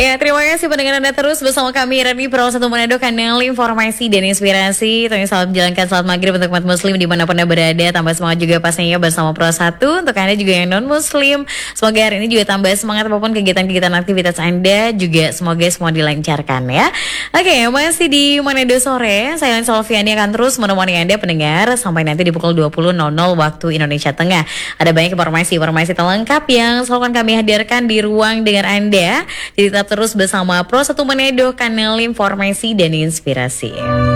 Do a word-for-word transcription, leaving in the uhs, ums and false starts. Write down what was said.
Ya, terima kasih pendengar Anda terus bersama kami Rani Pro satu Manado, kanal informasi dan inspirasi. Tentunya salam menjalankan salat maghrib untuk umat muslim dimanapun Anda berada. Tambah semangat juga pastinya bersama Pro satu untuk Anda juga yang non muslim. Semoga hari ini juga tambah semangat apapun kegiatan-kegiatan aktivitas Anda, juga semoga semua dilancarkan ya. Oke, masih di Manado sore, saya Solviani akan terus menemani Anda pendengar sampai nanti di pukul dua puluh nol nol waktu Indonesia Tengah. Ada banyak informasi-informasi terlengkap yang selalu akan kami hadirkan di ruang dengar Anda. Jadi tetap terus bersama Pro satu Manado, kanal informasi dan inspirasi.